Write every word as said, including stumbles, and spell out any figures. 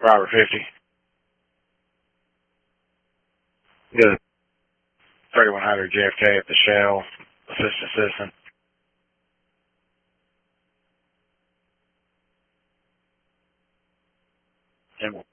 Robert fifty. Good. thirty-one hundred J F K at the Shell. Assistant citizen. And